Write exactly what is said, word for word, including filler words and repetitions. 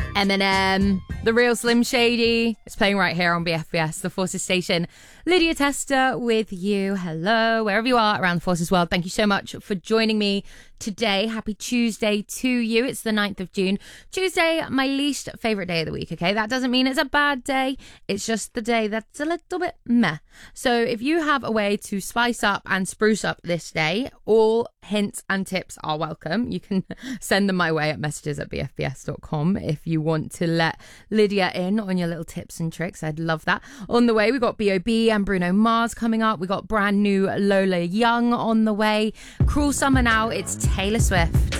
Eminem, The Real Slim Shady. It's playing right here on B F B S, the Forces Station. Lydia Tester with you. Hello, wherever you are around the Forces world. Thank you so much for joining me today. Happy Tuesday to you. It's the ninth of June. Tuesday, my least favourite day of the week, okay? That doesn't mean it's a bad day. It's just the day that's a little bit meh. So if you have a way to spice up and spruce up this day, all hints and tips are welcome. You can send them my way at messages at b f b s dot com if you want to let Lydia in on your little tips and tricks. I'd love that. On the way, we've got B O B and Bruno Mars coming up. We've got brand new Lola Young on the way. Cruel Summer now. It's Taylor Swift.